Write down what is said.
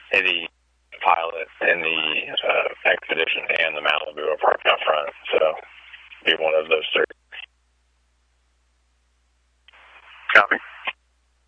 the Pilot and the Expedition and the Malibu are parked out front, so be one of those three. Copy.